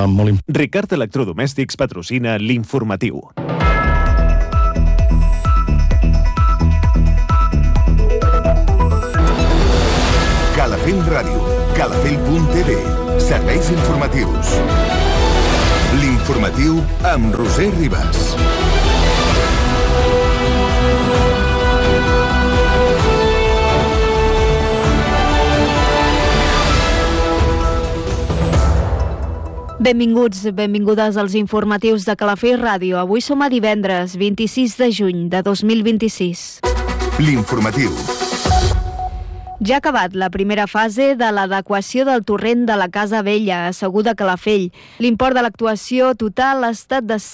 molt important. Ricard Electrodomèstics patrocina l'informatiu. Calafell Ràdio, calafell.tv, serveis informatius. L'informatiu amb Roser Ribas. Benvinguts, benvingudes als informatius de Calafell Ràdio. Avui som a divendres, 26 de juny de 2026. L'informatiu. Ja ha acabat la primera fase de l'adequació del torrent de la Casa Vella, asseguda a Calafell. L'import de l'actuació total ha estat de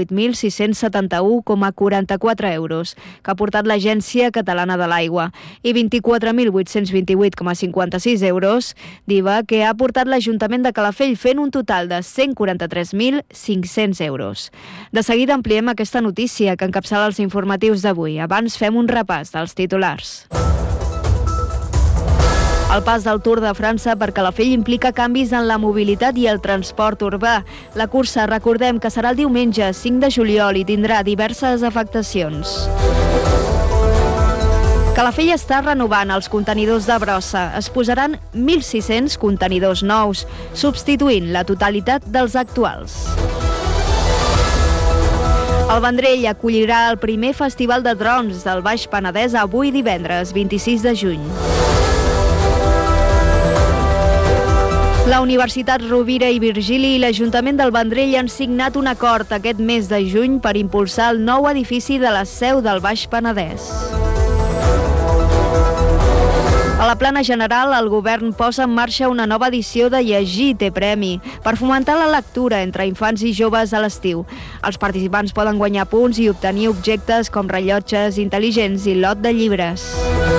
118.671,44 euros, que ha portat l'Agència Catalana de l'Aigua, i 24.828,56 euros d'IVA, que ha portat l'Ajuntament de Calafell, fent un total de 143.500 euros. De seguida ampliem aquesta notícia que encapçala els informatius d'avui. Abans fem un repàs dels titulars. El pas del Tour de França per Calafell implica canvis en la mobilitat i el transport urbà. La cursa, recordem que serà el diumenge 5 de juliol i tindrà diverses afectacions. Calafell està renovant els contenidors de brossa. Es posaran 1.600 contenidors nous, substituint la totalitat dels actuals. El Vendrell acollirà el primer festival de drons del Baix Penedès avui divendres, 26 de juny. La Universitat Rovira i Virgili i l'Ajuntament del Vendrell han signat un acord aquest mes de juny per impulsar el nou edifici de la seu del Baix Penedès. A la plana general, el govern posa en marxa una nova edició de Llegir té premi per fomentar la lectura entre infants i joves a l'estiu. Els participants poden guanyar punts i obtenir objectes com rellotges intel·ligents i lot de llibres.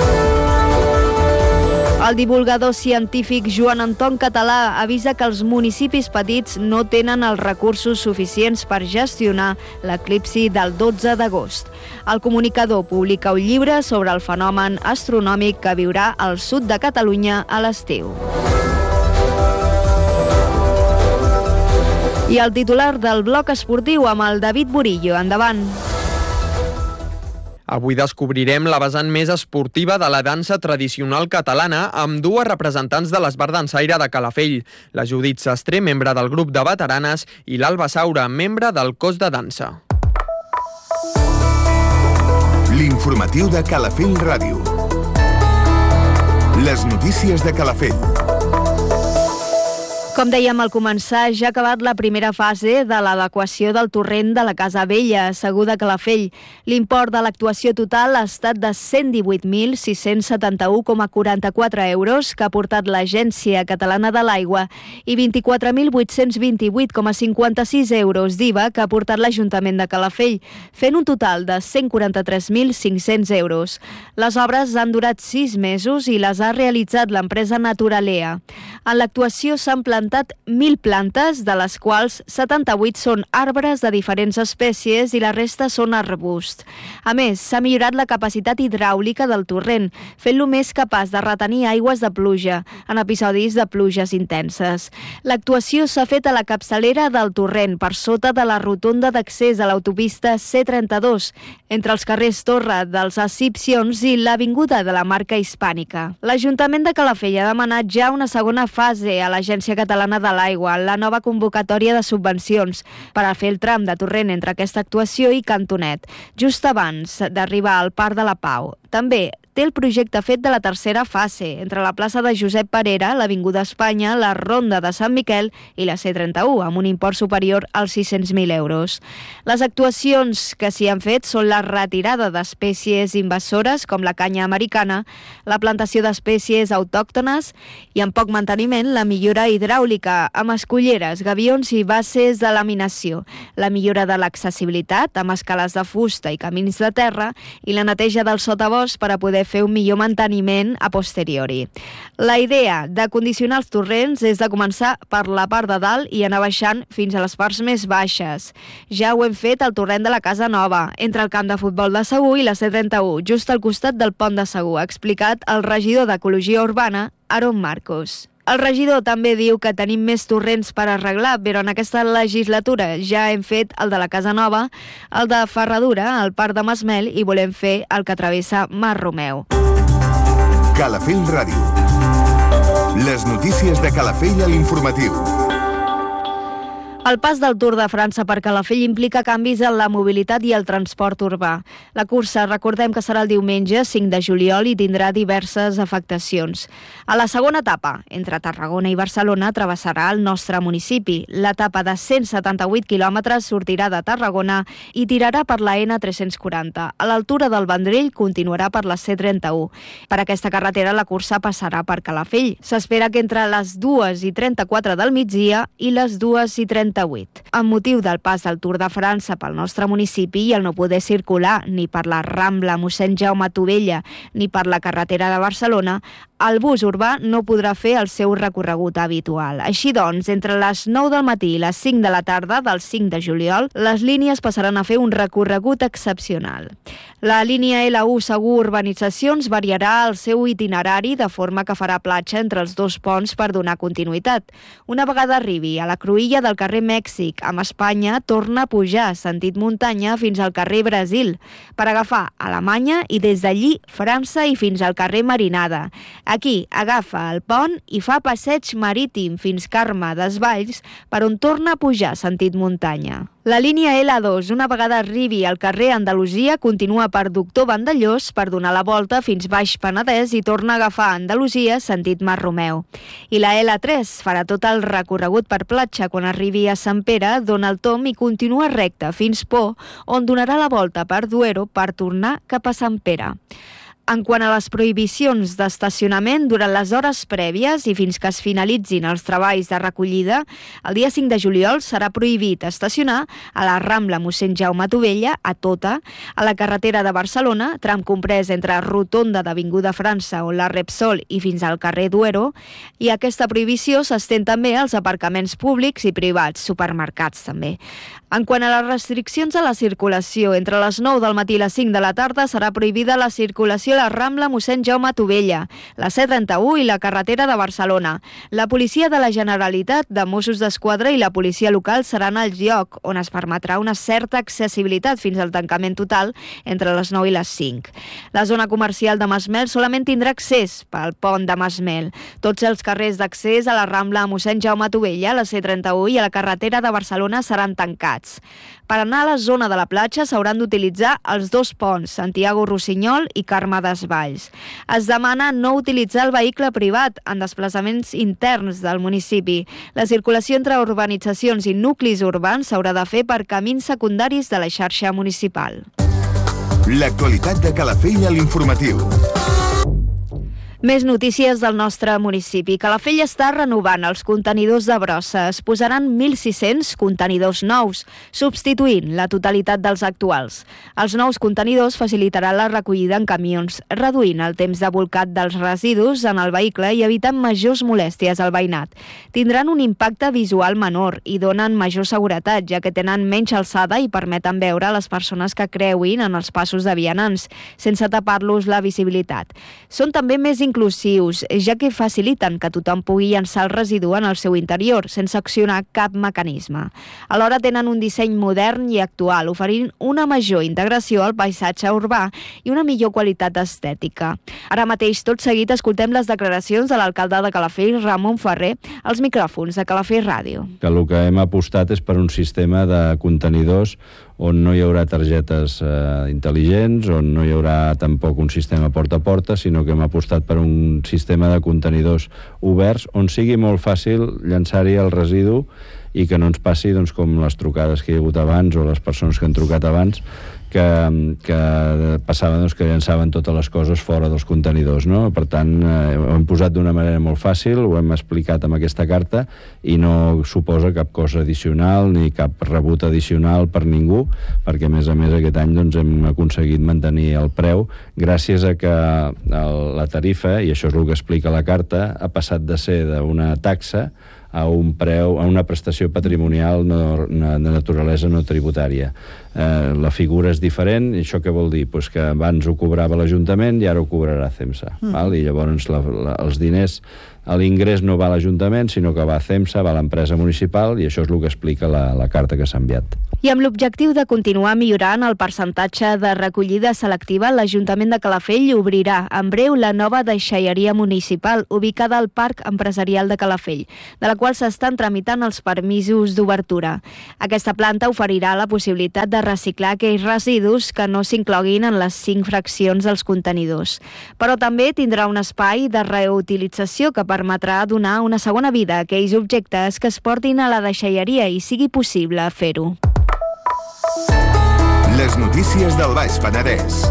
El divulgador científic Joan Anton Català avisa que els municipis petits no tenen els recursos suficients per gestionar l'eclipsi del 12 d'agost. El comunicador publica un llibre sobre el fenomen astronòmic que viurà al sud de Catalunya a l'estiu. I el titular del bloc esportiu amb el David Burillo. Endavant. Avui descobrirem la vessant més esportiva de la dansa tradicional catalana amb dues representants de l'Esbar Dansaire de Calafell, la Judit Sastre, membre del grup de veteranes, i l'Alba Saura, membre del cos de dansa. L'informatiu de Calafell Ràdio. Les notícies de Calafell. Com dèiem al començar, ja ha acabat la primera fase de l'adequació del torrent de la Casa Vella, asseguda a Calafell. L'import de l'actuació total ha estat de 118.671,44 euros, que ha portat l'Agència Catalana de l'Aigua, i 24.828,56 euros d'IVA, que ha portat l'Ajuntament de Calafell, fent un total de 143.500 euros. Les obres han durat 6 mesos i les ha realitzat l'empresa Naturalea. En l'actuació s'han plantat 1.000 plantes, de les quals 78 són arbres de diferents espècies i la resta són arbusts. A més, s'ha millorat la capacitat hidràulica del torrent, fent-lo més capaç de retenir aigües de pluja en episodis de pluges intenses. L'actuació s'ha fet a la capçalera del torrent, per sota de la rotonda d'accés a l'autopista C32, entre els carrers Torre dels Escipcions i l'Avinguda de la Marca Hispànica. L'Ajuntament de Calafell ha demanat ja una segona fase a l'Agència Catalana de l'Aigua, la nova convocatòria de subvencions, per a fer el tram de torrent entre aquesta actuació i Cantonet, just abans d'arribar al Parc de la Pau. També té el projecte fet de la tercera fase, entre la plaça de Josep Parera, l'Avinguda Espanya, la Ronda de Sant Miquel i la C31, amb un import superior als 600.000 euros. Les actuacions que s'hi han fet són la retirada d'espècies invasores, com la canya americana, la plantació d'espècies autòctones i, amb poc manteniment, la millora hidràulica, amb esculleres, gavions i bases de laminació, la millora de l'accessibilitat, amb escales de fusta i camins de terra, i la neteja del sotabosc per a poder fer un millor manteniment a posteriori. La idea de condicionar els torrents és de començar per la part de dalt i anar baixant fins a les parts més baixes. Ja ho hem fet al torrent de la Casa Nova, entre el camp de futbol de Segur i la C31, just al costat del pont de Segur, ha explicat el regidor d'Ecologia Urbana, Aaron Marcos. El regidor també diu que tenim més torrents per arreglar, però en aquesta legislatura ja hem fet el de la Casa Nova, el de Ferradura, el Parc de Masmel i volem fer el que travessa Mar Romeu. Calafell Ràdio. Les notícies de Calafell a l'informatiu. El pas del Tour de França per Calafell implica canvis en la mobilitat i el transport urbà. La cursa, recordem que serà el diumenge 5 de juliol i tindrà diverses afectacions. A la segona etapa, entre Tarragona i Barcelona, travessarà el nostre municipi. L'etapa de 178 quilòmetres sortirà de Tarragona i tirarà per la N340. A l'altura del Vendrell continuarà per la C31. Per aquesta carretera la cursa passarà per Calafell. S'espera que entre les 2:34 del migdia i les 2:30 amb motiu del pas del Tour de França pel nostre municipi i el no poder circular ni per la Rambla Mossèn Jaume Tovella ni per la carretera de Barcelona, el bus urbà no podrà fer el seu recorregut habitual. Així doncs, entre les 9 del matí i les 5 de la tarda del 5 de juliol, les línies passaran a fer un recorregut excepcional. La línia L1 Segur Urbanitzacions variarà el seu itinerari de forma que farà platja entre els dos ponts per donar continuïtat. Una vegada arribi a la cruïlla del carrer Mèxic amb Espanya, torna a pujar sentit muntanya fins al carrer Brasil per agafar Alemanya i des d'allí França i fins al carrer Marinada. Aquí agafa el pont i fa passeig marítim fins Carme Desvalls, per on torna a pujar sentit muntanya. La línia L2, una vegada arribi al carrer Andalusia, continua per Doctor Vandellós per donar la volta fins Baix Penedès i torna a agafar Andalusia sentit Mar Romeu. I la L3 farà tot el recorregut per platja quan arribi a Sant Pere, dona el tomb i continua recte fins Pó, on donarà la volta per Duero per tornar cap a Sant Pere. En quant a les prohibicions d'estacionament durant les hores prèvies i fins que es finalitzin els treballs de recollida, el dia 5 de juliol serà prohibit estacionar a la Rambla Mossèn Jaume Tovella, a Tota, a la carretera de Barcelona, tram comprès entre Rotonda d'Avinguda França o la Repsol i fins al carrer Duero, i aquesta prohibició s'estén també als aparcaments públics i privats, supermercats també. En quant a les restriccions a la circulació, entre les 9 del matí i les 5 de la tarda serà prohibida la circulació a la Rambla Mossèn Jaume Tovella, la C31 i la carretera de Barcelona. La policia de la Generalitat, de Mossos d'Esquadra i la policia local seran al lloc, on es permetrà una certa accessibilitat fins al tancament total entre les 9 i les 5. La zona comercial de Masmel solament tindrà accés pel pont de Masmel. Tots els carrers d'accés a la Rambla Mossèn Jaume Tovella, la C31 i a la carretera de Barcelona seran tancats. Per anar a la zona de la platja s'hauran d'utilitzar els dos ponts, Santiago Rossinyol i Carme Desvalls. Es demana no utilitzar el vehicle privat en desplaçaments interns del municipi. La circulació entre urbanitzacions i nuclis urbans s'haurà de fer per camins secundaris de la xarxa municipal. L'actualitat de Calafell a l'informatiu. Més notícies del nostre municipi. Calafell està renovant els contenidors de brossa. Es posaran 1.600 contenidors nous, substituint la totalitat dels actuals. Els nous contenidors facilitaran la recollida en camions, reduint el temps de bolcat dels residus en el vehicle i evitant majors molèsties al veïnat. Tindran un impacte visual menor i donen major seguretat, ja que tenen menys alçada i permeten veure les persones que creuin en els passos de vianants, sense tapar-los la visibilitat. Són també més inclusius, ja que faciliten que tothom pugui llançar el residu en el seu interior, sense accionar cap mecanisme. Alhora tenen un disseny modern i actual, oferint una major integració al paisatge urbà i una millor qualitat estètica. Ara mateix, tot seguit, escoltem les declaracions de l'alcalde de Calafell, Ramon Ferrer, als micròfons de Calafell Ràdio. Que el que hem apostat és per un sistema de contenidors on no hi haurà targetes intel·ligents, on no hi haurà tampoc un sistema porta a porta, sinó que hem apostat per un sistema de contenidors oberts on sigui molt fàcil llançar-hi el residu i que no ens passi doncs, com les trucades que hi ha hagut abans o les persones que han trucat abans que passaven doncs, que llançaven totes les coses fora dels contenidors, no? Per tant, ho hem posat d'una manera molt fàcil, ho hem explicat amb aquesta carta i no suposa cap cosa addicional ni cap rebut addicional per ningú, perquè a més aquest any doncs, hem aconseguit mantenir el preu gràcies a que la tarifa, i això és el que explica la carta, ha passat de ser d'una taxa a un preu, a una prestació patrimonial de naturalesa no tributària. La figura és diferent, i això què vol dir? Pues que abans ho cobrava l'Ajuntament i ara ho cobrarà CEMSA. Val? I llavors els diners, l'ingrés no va a l'Ajuntament, sinó que va a CEMSA, va a l'empresa municipal, i això és el que explica la carta que s'ha enviat. I amb l'objectiu de continuar millorant el percentatge de recollida selectiva, l'Ajuntament de Calafell obrirà en breu la nova deixalleria municipal ubicada al Parc Empresarial de Calafell, de la qual s'estan tramitant els permisos d'obertura. Aquesta planta oferirà la possibilitat de reciclar aquells residus que no s'incloguin en les 5 fraccions dels contenidors. Però també tindrà un espai de reutilització que permetrà donar una segona vida a aquells objectes que es portin a la deixalleria i sigui possible fer-ho. Les notícies del Baix Penedès.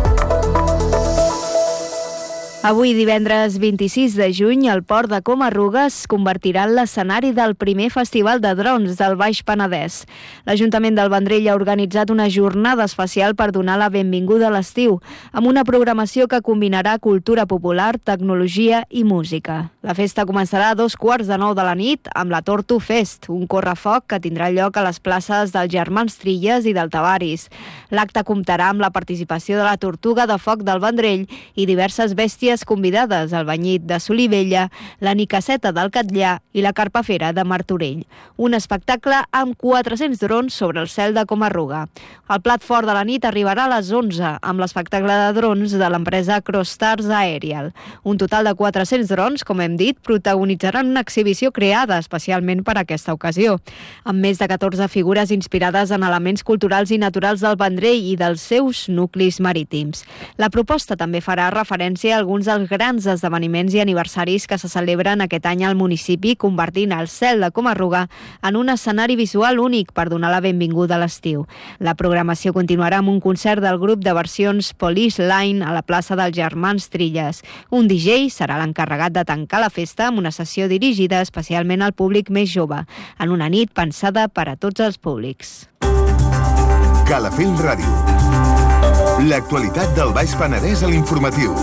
Avui, divendres 26 de juny, el Port de Coma-ruga es convertirà en l'escenari del primer festival de drons del Baix Penedès. L'Ajuntament del Vendrell ha organitzat una jornada especial per donar la benvinguda a l'estiu, amb una programació que combinarà cultura popular, tecnologia i música. La festa començarà a 8:45 de la nit amb la Tortu Fest, un correfoc que tindrà lloc a les places dels Germans Trilles i del Tavaris. L'acte comptarà amb la participació de la Tortuga de Foc del Vendrell i diverses bèsties convidades, el Banyit de Solivella, la Nicasseta del Catllà i la Carpafera de Martorell. Un espectacle amb 400 drons sobre el cel de Coma-ruga. El plat fort de la nit arribarà a les 11 amb l'espectacle de drons de l'empresa Crostars Aerial. Un total de 400 drons, com hem dit, protagonitzaran una exhibició creada especialment per a aquesta ocasió, amb més de 14 figures inspirades en elements culturals i naturals del Vendrell i dels seus nuclis marítims. La proposta també farà referència a alguns dels grans esdeveniments i aniversaris que se celebren aquest any al municipi, convertint el cel de Coma-ruga en un escenari visual únic per donar la benvinguda a l'estiu. La programació continuarà amb un concert del grup de versions Police Line a la plaça dels Germans Trilles. Un DJ serà l'encarregat de tancar la festa amb una sessió dirigida especialment al públic més jove, en una nit pensada per a tots els públics. Calafell Ràdio. L'actualitat del Baix Penedès a l'informatiu.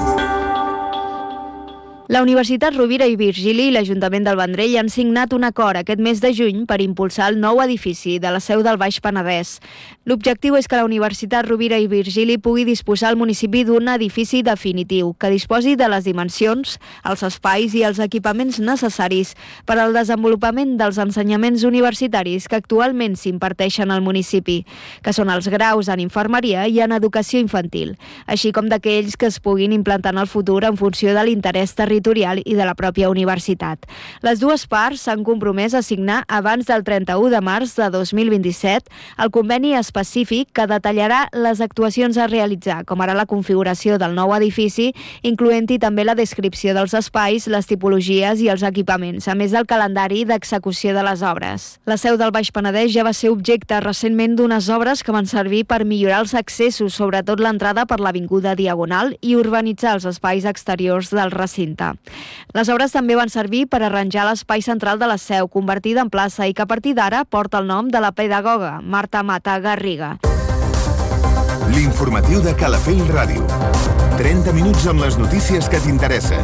La Universitat Rovira i Virgili i l'Ajuntament del Vendrell han signat un acord aquest mes de juny per impulsar el nou edifici de la seu del Baix Penedès. L'objectiu és que la Universitat Rovira i Virgili pugui disposar al municipi d'un edifici definitiu que disposi de les dimensions, els espais i els equipaments necessaris per al desenvolupament dels ensenyaments universitaris que actualment s'imparteixen al municipi, que són els graus en infermeria i en educació infantil, així com d'aquells que es puguin implantar en el futur en funció de l'interès territorial i de la pròpia universitat. Les dues parts s'han compromès a signar abans del 31 de març de 2027 el conveni específic que detallarà les actuacions a realitzar, com ara la configuració del nou edifici, incloent-hi també la descripció dels espais, les tipologies i els equipaments, a més del calendari d'execució de les obres. La seu del Baix Penedès ja va ser objecte recentment d'unes obres que van servir per millorar els accessos, sobretot l'entrada per l'Avinguda Diagonal, i urbanitzar els espais exteriors del recinte. Les obres també van servir per arranjar l'espai central de la seu, convertida en plaça i que a partir d'ara porta el nom de la pedagoga Marta Mata Garriga. L'informatiu de Calafell Ràdio. 30 minuts amb les notícies que t'interessen.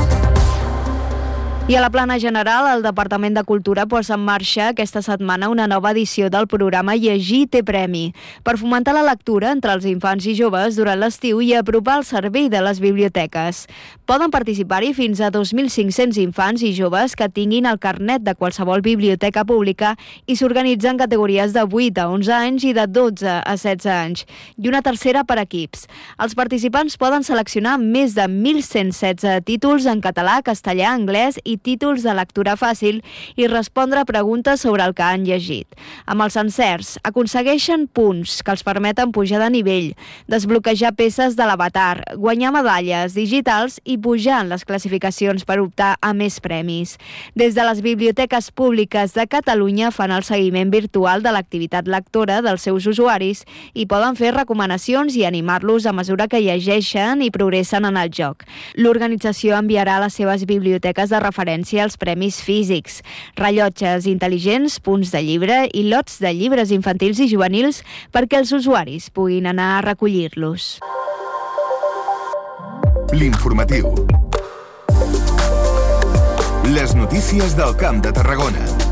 I a la plana general, el Departament de Cultura posa en marxa aquesta setmana una nova edició del programa Llegir té premi, per fomentar la lectura entre els infants i joves durant l'estiu i apropar el servei de les biblioteques. Poden participar-hi fins a 2.500 infants i joves que tinguin el carnet de qualsevol biblioteca pública i s'organitzen categories de 8 a 11 anys i de 12 a 16 anys, i una tercera per equips. Els participants poden seleccionar més de 1.116 títols en català, castellà, anglès i títols de lectura fàcil i respondre a preguntes sobre el que han llegit. Amb els encerts aconsegueixen punts que els permeten pujar de nivell, desbloquejar peces de l'avatar, guanyar medalles digitals i pujar en les classificacions per optar a més premis. Des de les biblioteques públiques de Catalunya fan el seguiment virtual de l'activitat lectora dels seus usuaris i poden fer recomanacions i animar-los a mesura que llegeixen i progressen en el joc. L'organització enviarà a les seves biblioteques de referència als premis físics, rellotges intel·ligents, punts de llibre i lots de llibres infantils i juvenils perquè els usuaris puguin anar a recollir-los. L'informatiu. Les notícies del Camp de Tarragona.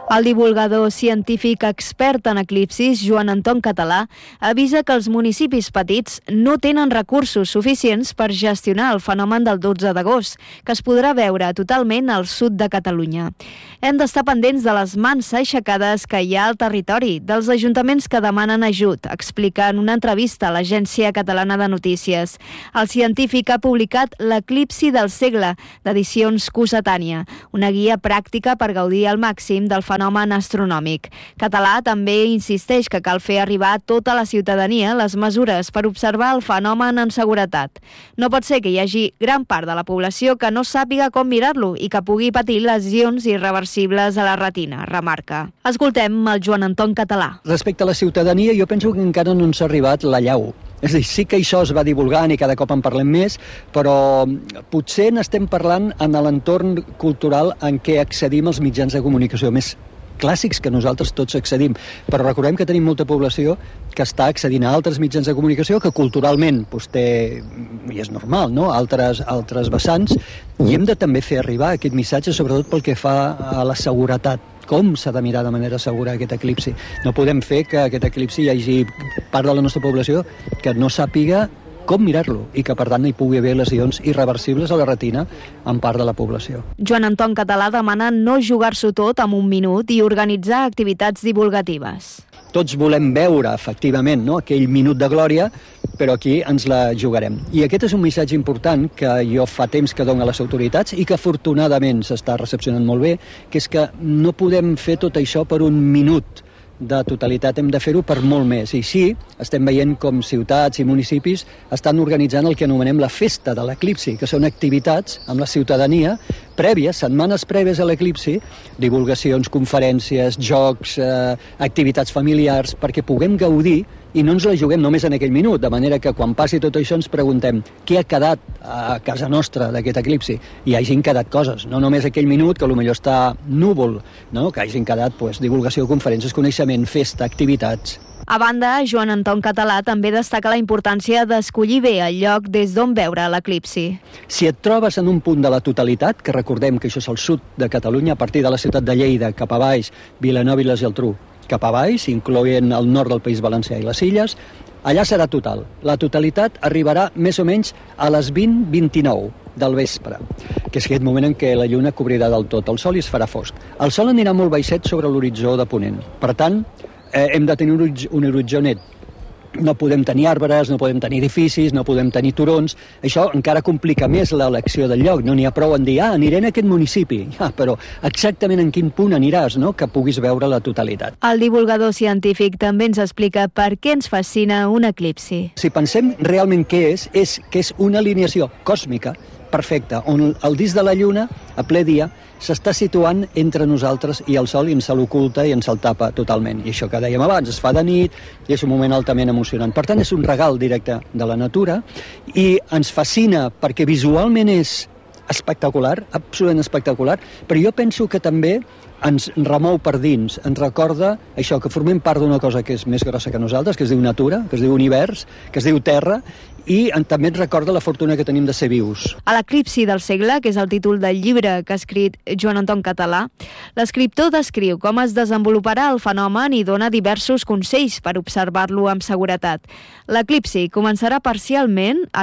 El divulgador científic expert en eclipsis, Joan Anton Català, avisa que els municipis petits no tenen recursos suficients per gestionar el fenomen del 12 d'agost, que es podrà veure totalment al sud de Catalunya. Hem d'estar pendents de les mans aixecades que hi ha al territori, dels ajuntaments que demanen ajut, explica en una entrevista a l'Agència Catalana de Notícies. El científic ha publicat L'eclipsi del segle, d'edicions Cossetània, una guia pràctica per gaudir al màxim del fenomen astronòmic. Català també insisteix que cal fer arribar a tota la ciutadania les mesures per observar el fenomen en seguretat. No pot ser que hi hagi gran part de la població que no sàpiga com mirar-lo i que pugui patir lesions irreversibles a la retina, remarca. Escoltem el Joan Anton Català. Respecte a la ciutadania, jo penso que encara no ens ha arribat la llau. És a dir, sí que això es va divulgant i cada cop en parlem més, però potser n'estem parlant en l'entorn cultural en què accedim als mitjans de comunicació més clàssics que nosaltres tots accedim. Però recordem que tenim molta població que està accedint a altres mitjans de comunicació que culturalment té, i és normal, no? altres vessants, i hem de també fer arribar aquest missatge, sobretot pel que fa a la seguretat. Com s'ha de mirar de manera segura aquest eclipsi. No podem fer que aquest eclipsi hi hagi part de la nostra població que no sàpiga com mirar-lo i que, per tant, hi pugui haver lesions irreversibles a la retina en part de la població. Joan Anton Català demana no jugar-s'ho tot en un minut i organitzar activitats divulgatives. Tots volem veure, efectivament, no? aquell minut de glòria, però aquí ens la jugarem. I aquest és un missatge important que jo fa temps que dono a les autoritats i que afortunadament s'està recepcionant molt bé, que és que no podem fer tot això per un minut de totalitat, hem de fer-ho per molt més. I sí, estem veient com ciutats i municipis estan organitzant el que anomenem la festa de l'eclipsi, que són activitats amb la ciutadania prèvies, setmanes prèvies a l'eclipsi, divulgacions, conferències, jocs, activitats familiars, perquè puguem gaudir i no ens la juguem només en aquell minut, de manera que quan passi tot això ens preguntem què ha quedat a casa nostra d'aquest eclipsi. I hagin quedat coses, no només aquell minut que potser està núvol, no? Que hagin quedat divulgació, conferències, coneixement, festa, activitats. A banda, Joan Anton Català també destaca la importància d'escollir bé el lloc des d'on veure l'eclipsi. Si et trobes en un punt de la totalitat, que recordem que això és el sud de Catalunya, a partir de la ciutat de Lleida, cap a baix, Vilanova i la Geltrú, cap a baix, incloent el nord del País Valencià i les Illes, allà serà total. La totalitat arribarà més o menys a les 20:29 del vespre, que és aquest moment en què la lluna cobrirà del tot el sol i es farà fosc. El sol anirà molt baixet sobre l'horitzó de ponent. Per tant, hem de tenir un horitzó net. No podem tenir arbres, no podem tenir edificis, no podem tenir turons. Això encara complica més l'elecció del lloc. No n'hi ha prou en dir, aniré en aquest municipi. Però exactament en quin punt aniràs, no? Que puguis veure la totalitat. El divulgador científic també ens explica per què ens fascina un eclipsi. Si pensem realment què és que és una alineació còsmica perfecta, on el disc de la lluna, a ple dia, s'està situant entre nosaltres i el sol i ens l'oculta i ens el tapa totalment. I això que dèiem abans, es fa de nit i és un moment altament emocionant. Per tant, és un regal directe de la natura i ens fascina perquè visualment és espectacular, absolutament espectacular, però jo penso que també ens remou per dins, ens recorda això, que formem part d'una cosa que és més grossa que nosaltres, que es diu natura, que es diu univers, que es diu terra, i també ens recorda la fortuna que tenim de ser vius. A l'eclipsi del segle, que és el títol del llibre que ha escrit Joan Anton Català, l'escriptor descriu com es desenvoluparà el fenomen i dona diversos consells per observar-lo amb seguretat. L'eclipsi començarà parcialment a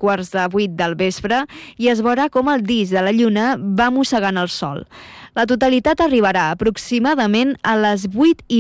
7:15 del vespre i es veurà com el disc de la lluna va mossegant el sol. La totalitat arribarà aproximadament a les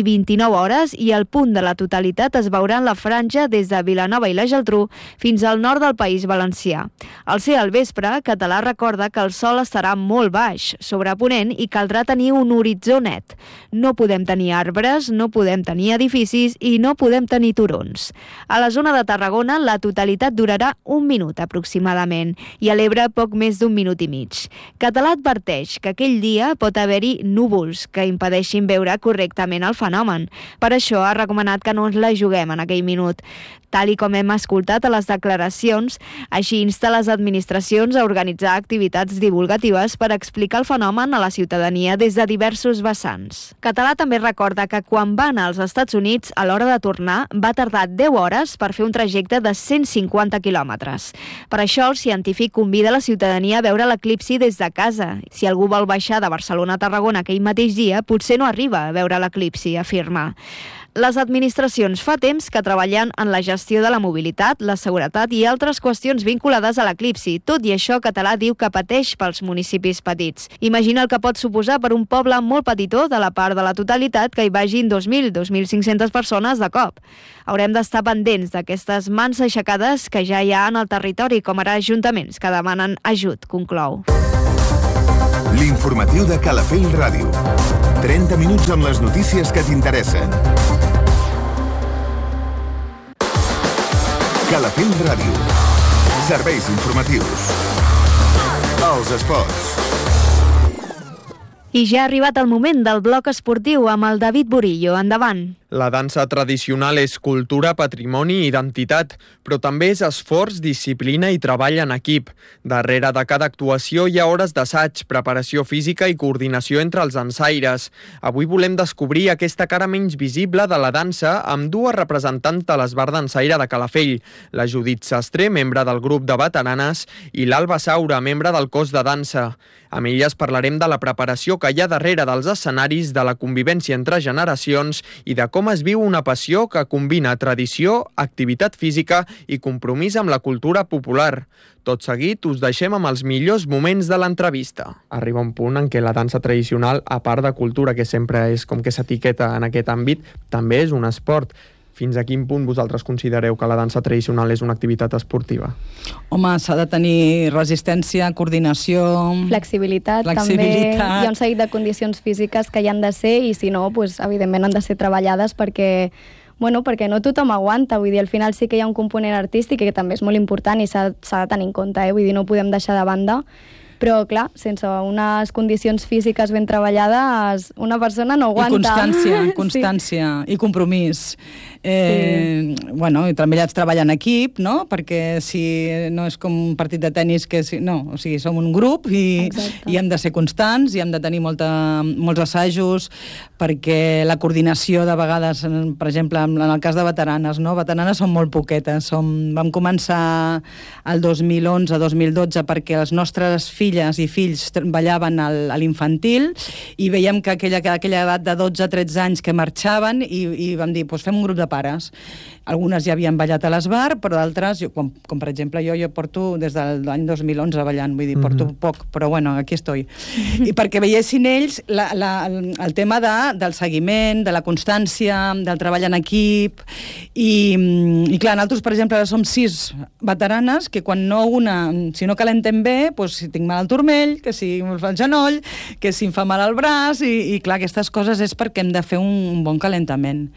8:29 i el punt de la totalitat es veurà en la franja des de Vilanova i la Geltrú fins al nord del País Valencià. Al ser al vespre, Català recorda que el sol estarà molt baix, sobre ponent, i caldrà tenir un horitzó net. No podem tenir arbres, no podem tenir edificis i no podem tenir turons. A la zona de Tarragona, la totalitat durarà 1 minut aproximadament i a l'Ebre poc més d'1 minut i mig. Català adverteix que aquell dia pot haver-hi núvols que impedeixin veure correctament el fenomen. Per això ha recomanat que no ens la juguem en aquell minut. Tal i com hem escoltat a les declaracions, així insta les administracions a organitzar activitats divulgatives per explicar el fenomen a la ciutadania des de diversos vessants. Català també recorda que quan va anar als Estats Units, a l'hora de tornar, va tardar 10 hores per fer un trajecte de 150 quilòmetres. Per això, el científic convida la ciutadania a veure l'eclipsi des de casa. Si algú vol baixar de Barcelona Barcelona-Tarragona aquell mateix dia, potser no arriba a veure l'eclipsi, afirma. Les administracions fa temps que treballen en la gestió de la mobilitat, la seguretat i altres qüestions vinculades a l'eclipsi. Tot i això, Català diu que pateix pels municipis petits. Imagina el que pot suposar per un poble molt petitó de la part de la totalitat que hi vagin 2.000-2.500 persones de cop. Haurem d'estar pendents d'aquestes mans aixecades que ja hi ha en el territori, com ara ajuntaments que demanen ajut, conclou. L'informatiu de Calafell Ràdio. 30 minuts amb les notícies que t'interessen. Calafell Ràdio. Serveis informatius. Els esports. I ja ha arribat el moment del bloc esportiu amb el David Burillo. Endavant. La dansa tradicional és cultura, patrimoni i identitat, però també és esforç, disciplina i treball en equip. Darrere de cada actuació hi ha hores d'assaig, preparació física i coordinació entre els dansaires. Avui volem descobrir aquesta cara menys visible de la dansa amb dues representants de l'Esbart Dansaire de Calafell, la Judit Sastre, membre del grup de veteranes, i l'Alba Saura, membre del cos de dansa. Amb elles parlarem de la preparació que hi ha darrere dels escenaris, de la convivència entre generacions i de com es viu una passió que combina tradició, activitat física i compromís amb la cultura popular. Tot seguit us deixem amb els millors moments de l'entrevista. Arriba un punt en què la dansa tradicional, a part de cultura, que sempre és com que s'etiqueta en aquest àmbit, també és un esport. Fins a quin punt vosaltres considereu que la dansa tradicional és una activitat esportiva? Home, s'ha de tenir resistència, coordinació... Flexibilitat. També. Hi ha un seguit de condicions físiques que hi han de ser i si no, pues, evidentment han de ser treballades perquè no tothom aguanta. Vull dir, al final sí que hi ha un component artístic que també és molt important i s'ha de tenir en compte. Vull dir, no ho podem deixar de banda. Però, clar, sense unes condicions físiques ben treballades, una persona no aguanta. I constància i compromís. I també has de treballar en equip, no? Perquè si no és com un partit de tennis que... som un grup i hem de ser constants i hem de tenir molts assajos perquè la coordinació de vegades, per exemple, en el cas de veteranes, no? Veteranes són molt poquetes. Vam començar el 2011-2012 perquè les nostres filles i fills ballaven a l'infantil i veiem que aquella edat de 12-13 anys que marxaven i vam dir, doncs fem un grup de pares. Algunes ja havien ballat a l'Esbart, però d'altres, com per exemple jo porto des de l'any 2011 ballant, vull dir, porto poc, però bueno, aquí estoy. I perquè veiessin ells el tema del seguiment, de la constància, del treball en equip, i clar, nosaltres, per exemple, ara som 6 veteranes que quan si no calentem bé, doncs si tinc mal al turmell, que si em fa el genoll, que si em fa mal al braç, i clar, aquestes coses és perquè hem de fer un bon calentament.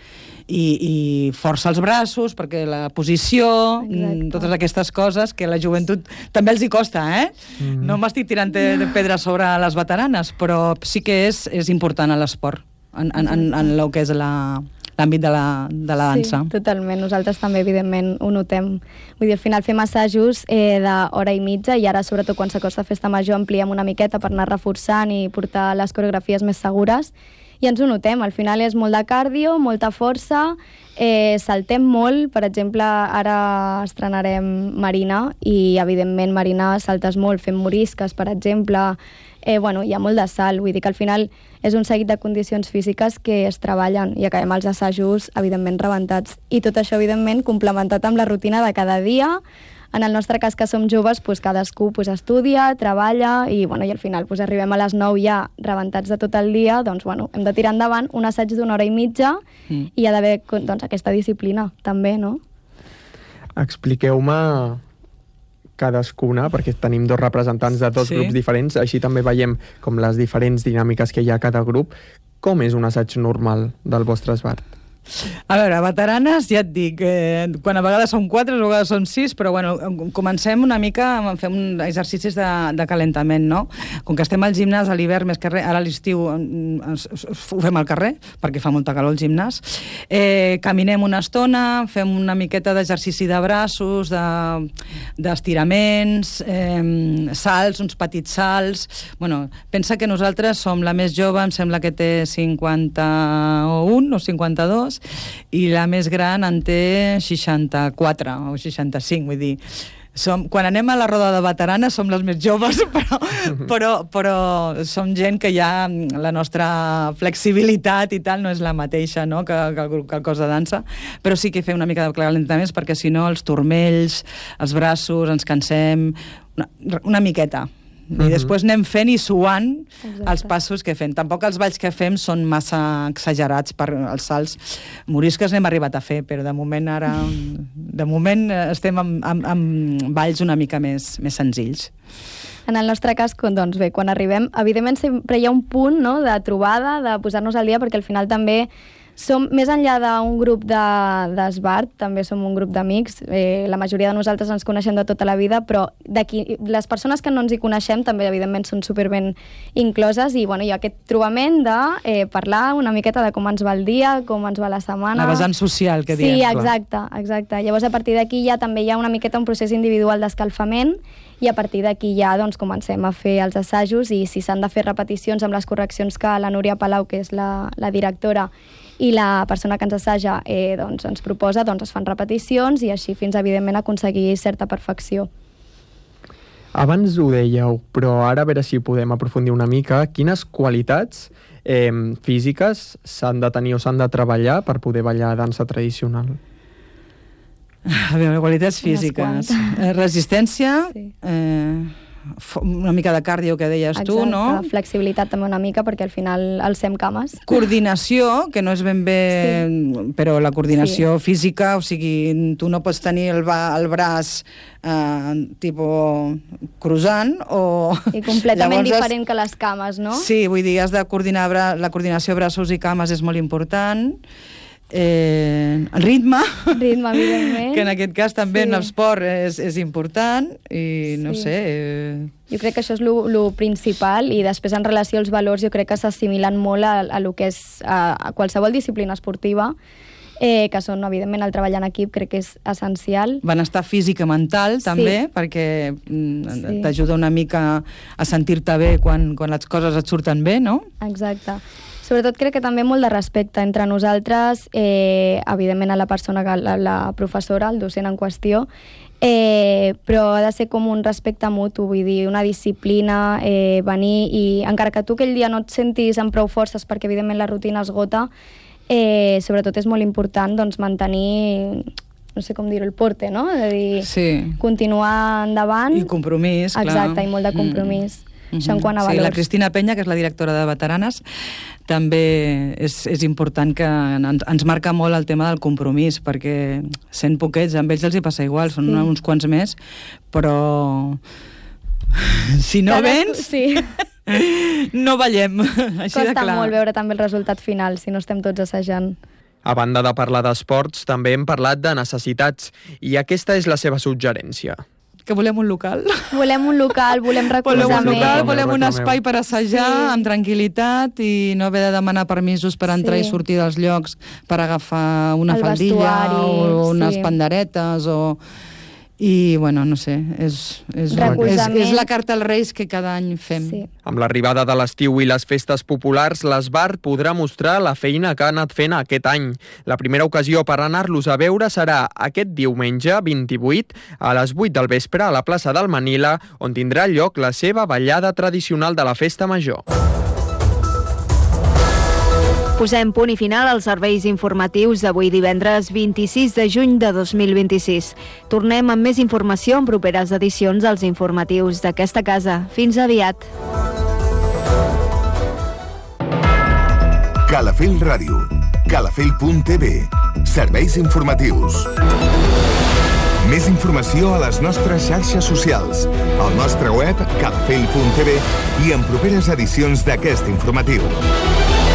I força els braços, perquè la posició, totes aquestes coses que a la joventut també els hi costa, No m'estic tirant pedres sobre les veteranes, però sí que és important a l'esport, en el que és l'àmbit de la dansa. Sí, totalment. Nosaltres també, evidentment, ho notem. Vull dir, al final fem assajos d'hora i mitja i ara, sobretot quan s'acosta Festa Major, ampliem una miqueta per anar reforçant i portar les coreografies més segures. I ens ho notem, al final és molt de cardio, molta força, saltem molt, per exemple, ara estrenarem Marina i evidentment Marina saltes molt, fem morisques, per exemple, hi ha molt de salt, vull dir que al final és un seguit de condicions físiques que es treballen i acabem els assajos, evidentment, rebentats. I tot això, evidentment, complementat amb la rutina de cada dia. En el nostre cas, que som joves, cadascú estudia, treballa i al final arribem a les 9 ja rebentats de tot el dia, doncs hem de tirar endavant un assaig d'una hora i mitja i hi ha d'haver aquesta disciplina també, no? Expliqueu-me cadascuna, perquè tenim 2 representants de 2 grups diferents, així també veiem com les diferents dinàmiques que hi ha a cada grup. Com és un assaig normal del vostre esbart? A veure, veteranes, ja et dic, quan a vegades són 4, a vegades són 6, però comencem una mica, fem exercicis de calentament, no? Com que estem al gimnàs a l'hivern, més que res, ara a l'estiu ho fem al carrer, perquè fa molta calor al gimnàs. Caminem una estona, fem una miqueta d'exercici de braços, d'estiraments, salts, uns petits salts. Pensa que nosaltres som la més jove, em sembla que té 51 o 52, i la més gran en té 64 o 65, vull dir, Quan anem a la roda de veteranes som les més joves, però som gent que ja la nostra flexibilitat i tal no és la mateixa, no? que el cos de dansa, però sí que fem una mica de calentaments perquè si no els turmells, els braços, ens cansem una miqueta. I després anem fent i suant els passos que fem. Tampoc els balls que fem són massa exagerats per els salts. Morisques n'hem arribat a fer, però de moment estem amb balls una mica més senzills. En el nostre cas, doncs bé, quan arribem, evidentment sempre hi ha un punt, no?, de trobada, de posar-nos al dia, perquè al final també som, més enllà d'un grup d'esbart, també som un grup d'amics. La majoria de nosaltres ens coneixem de tota la vida, però les persones que no ens hi coneixem també, evidentment, són superben incloses i hi ha aquest trobament de parlar una miqueta de com ens va el dia, com ens va la setmana. La vessant social, que diem. Sí, exacte. Llavors, a partir d'aquí ja també hi ha una miqueta un procés individual d'escalfament i a partir d'aquí ja comencem a fer els assajos i si s'han de fer repeticions amb les correccions que la Núria Palau, que és la directora, i la persona que ens assaja ens proposa, es fan repeticions i així fins, evidentment, aconseguir certa perfecció. Abans ho dèieu, però ara a veure si podem aprofundir una mica. Quines qualitats físiques s'han de tenir o s'han de treballar per poder ballar dansa tradicional? A veure, qualitats físiques. Resistència, sí. Una mica de cardio, que deies tu, no? Exacte, flexibilitat també una mica, perquè al final alcem cames. Coordinació, que no és ben bé... Sí. Però la coordinació física, o sigui, tu no pots tenir el braç cruzant o... I completament diferent que les cames, no? Sí, vull dir, has de coordinar la coordinació braços i cames és molt important. El ritme, evidentment, que en aquest cas també en l'esport és important i no sé... Jo crec que això és lo principal i després en relació als valors jo crec que s'assimilen molt a lo que és a qualsevol disciplina esportiva, que són, evidentment, el treball en equip crec que és essencial. Benestar físic i mental, també, perquè t'ajuda una mica a sentir-te bé quan les coses et surten bé, no? Exacte. Sobretot crec que també molt de respecte entre nosaltres, evidentment a la persona, la professora, el docent en qüestió, però ha de ser com un respecte mutu, vull dir, una disciplina, venir i encara que tu aquell dia no et sentis amb prou forces perquè evidentment la rutina esgota, sobretot és molt important mantenir, no sé com dir-ho, el porte, no? És a dir, continuar endavant. I compromís, clar. Exacte, i molt de compromís. Això en quant a valors. Sí, la Cristina Penya, que és la directora de Veteranes, també és important que ens marca molt el tema del compromís, perquè sent poquets, amb ells els hi passa igual, són uns quants més, però si no vens, no ballem, així de clar. Costa molt veure també el resultat final, si no estem tots assajant. A banda de parlar d'esports, també hem parlat de necessitats, i aquesta és la seva suggerència. Que volem un local. Volem un local, volem recolzament. Volem un espai per assajar amb tranquil·litat i no haver de demanar permisos per entrar i sortir dels llocs per agafar una faldilla o unes panderetes o... I, bueno, no sé, és la carta als Reis que cada any fem. Sí. Amb l'arribada de l'estiu i les festes populars, l'Esbart podrà mostrar la feina que ha anat fent aquest any. La primera ocasió per anar-los a veure serà aquest diumenge 28 a les 8 del vespre a la plaça del Manila, on tindrà lloc la seva ballada tradicional de la festa major. Posem punt i final als serveis informatius d'avui divendres 26 de juny de 2026. Tornem amb més informació en properes edicions dels informatius d'aquesta casa. Fins aviat. Calafell Ràdio. Calafell.tv. Serveis informatius. Més informació a les nostres xarxes socials, al nostre web calafell.tv i en properes edicions d'aquest informatiu.